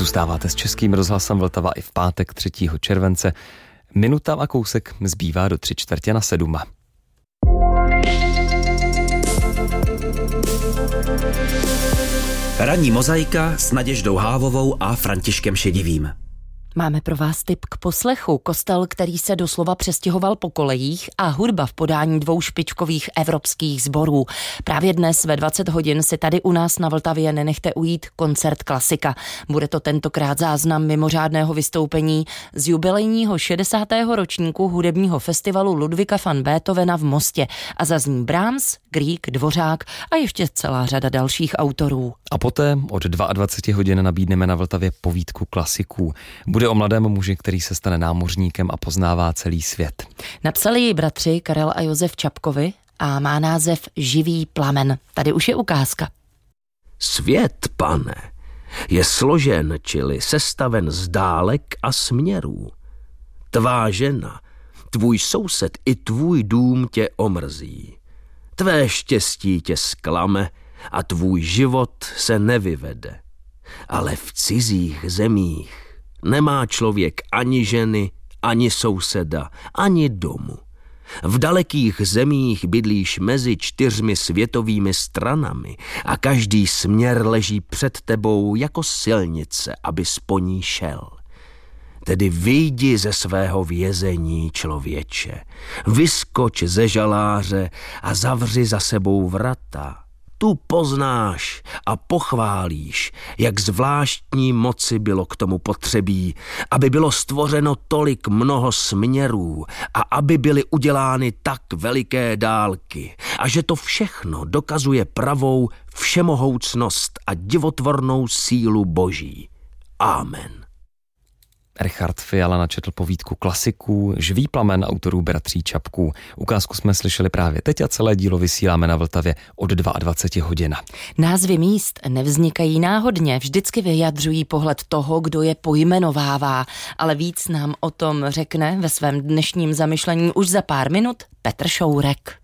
Zůstáváte s Českým rozhlasem Vltava i v pátek 3. července. Minuta a kousek zbývá do 6:45. Ranní mozaika s Naděždou Hávovou a Františkem Šedivým. Máme pro vás tip k poslechu. Kostel, který se doslova přestěhoval po kolejích, a hudba v podání 2 špičkových evropských sborů. Právě dnes ve 20 hodin si tady u nás na Vltavě nenechte ujít koncert klasika. Bude to tentokrát záznam mimořádného vystoupení z jubilejního 60. ročníku hudebního festivalu Ludwiga van Beethovena v Mostě a zazní Brahms, Grieg, Dvořák a ještě celá řada dalších autorů. A poté od 22 hodin nabídneme na Vltavě povídku klasiků. Bude o mladém muži, který se stane námořníkem a poznává celý svět. Napsali ji bratři Karel a Josef Čapkovi a má název Živý plamen. Tady už je ukázka. Svět, pane, je složen, čili sestaven z dálek a směrů. Tvá žena, tvůj soused i tvůj dům tě omrzí. Tvé štěstí tě zklame a tvůj život se nevyvede. Ale v cizích zemích nemá člověk ani ženy, ani souseda, ani domu. V dalekých zemích bydlíš mezi 4 světovými stranami a každý směr leží před tebou jako silnice, abys po ní šel. Tedy vyjdi ze svého vězení, člověče, vyskoč ze žaláře a zavři za sebou vrata. Tu poznáš a pochválíš, jak zvláštní moci bylo k tomu potřebí, aby bylo stvořeno tolik mnoho směrů a aby byly udělány tak veliké dálky a že to všechno dokazuje pravou všemohoucnost a divotvornou sílu Boží. Amen. Richard Fiala načetl povídku klasiků Živý plamen autorů bratří Čapků. Ukázku jsme slyšeli právě teď a celé dílo vysíláme na Vltavě od 22 hodin. Názvy míst nevznikají náhodně, vždycky vyjadřují pohled toho, kdo je pojmenovává, ale víc nám o tom řekne ve svém dnešním zamyšlení už za pár minut Petr Šourek.